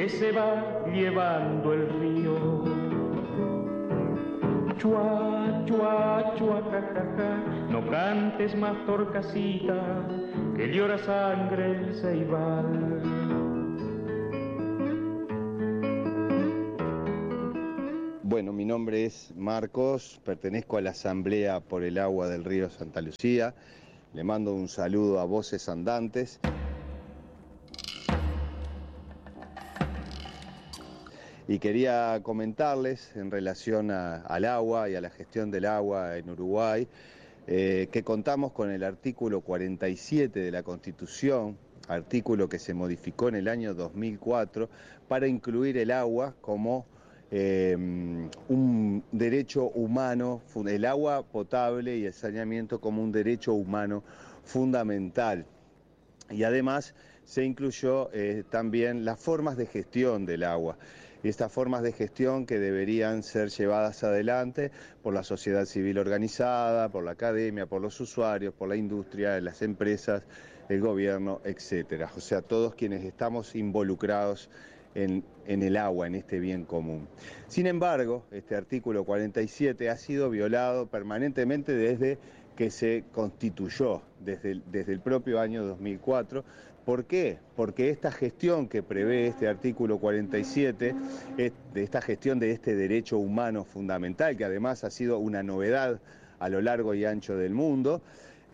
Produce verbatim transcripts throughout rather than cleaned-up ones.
que se va llevando el río. Chua, chua, chua, ja, ja, ja, no cantes más torcasita, que llora sangre el ceibal. Bueno, mi nombre es Marcos, pertenezco a la Asamblea por el Agua del Río Santa Lucía. Le mando un saludo a Voces Andantes. Y quería comentarles en relación a, al agua y a la gestión del agua en Uruguay, eh, que contamos con el artículo cuarenta y siete de la Constitución, artículo que se modificó en el año dos mil cuatro, para incluir el agua como eh, un derecho humano, el agua potable y el saneamiento como un derecho humano fundamental. Y además se incluyó eh, también las formas de gestión del agua. Y estas formas de gestión que deberían ser llevadas adelante por la sociedad civil organizada, por la academia, por los usuarios, por la industria, las empresas, el gobierno, etcétera. O sea, todos quienes estamos involucrados en, en el agua, en este bien común. Sin embargo, este artículo cuarenta y siete ha sido violado permanentemente desde que se constituyó, desde el, desde el propio año dos mil cuatro. ¿Por qué? Porque esta gestión que prevé este artículo cuarenta y siete, de esta gestión de este derecho humano fundamental, que además ha sido una novedad a lo largo y ancho del mundo,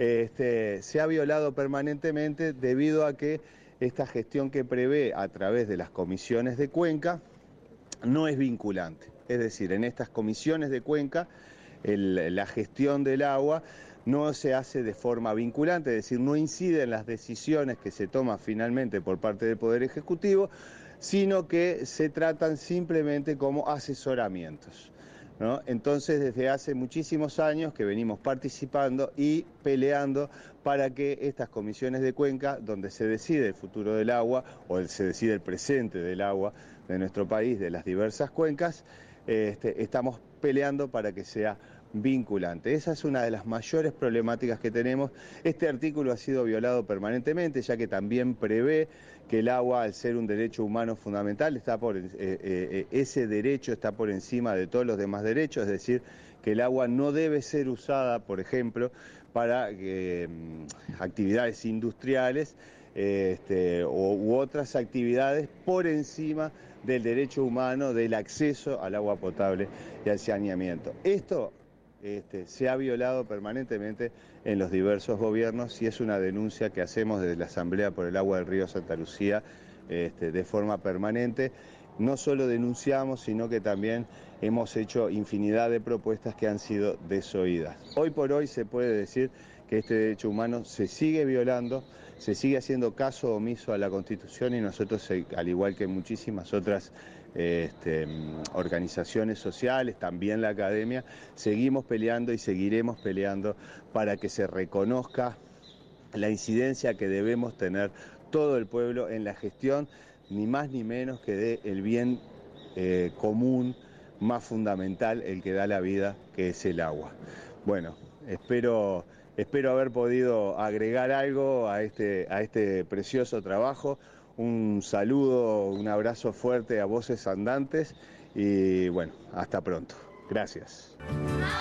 este, se ha violado permanentemente debido a que esta gestión que prevé a través de las comisiones de cuenca no es vinculante. Es decir, en estas comisiones de cuenca, el, la gestión del agua no se hace de forma vinculante, es decir, no incide en las decisiones que se toman finalmente por parte del Poder Ejecutivo, sino que se tratan simplemente como asesoramientos, ¿no? Entonces, desde hace muchísimos años que venimos participando y peleando para que estas comisiones de cuenca, donde se decide el futuro del agua o se decide el presente del agua de nuestro país, de las diversas cuencas, este, estamos peleando para que sea vinculante. Esa es una de las mayores problemáticas que tenemos. Este artículo ha sido violado permanentemente, ya que también prevé que el agua, al ser un derecho humano fundamental, está por, eh, eh, ese derecho está por encima de todos los demás derechos, es decir, que el agua no debe ser usada, por ejemplo, para eh, actividades industriales eh, este, o, u otras actividades por encima del derecho humano del acceso al agua potable y al saneamiento. Esto Este, se ha violado permanentemente en los diversos gobiernos y es una denuncia que hacemos desde la Asamblea por el Agua del Río Santa Lucía este, de forma permanente. No solo denunciamos, sino que también hemos hecho infinidad de propuestas que han sido desoídas. Hoy por hoy se puede decir que este derecho humano se sigue violando, se sigue haciendo caso omiso a la Constitución y nosotros, al igual que muchísimas otras este, organizaciones sociales, también la academia, seguimos peleando y seguiremos peleando para que se reconozca la incidencia que debemos tener todo el pueblo en la gestión, ni más ni menos que de el bien eh, común más fundamental, el que da la vida, que es el agua. Bueno, espero, espero haber podido agregar algo a este, a este precioso trabajo. Un saludo, un abrazo fuerte a Voces Andantes y bueno, hasta pronto. Gracias.